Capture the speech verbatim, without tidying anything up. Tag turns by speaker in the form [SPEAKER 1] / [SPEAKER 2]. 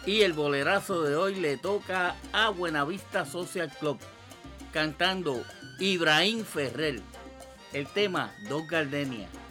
[SPEAKER 1] Y el bolerazo de hoy le toca a Buenavista Social Club, cantando Ibrahim Ferrer, el tema Dos Gardenias.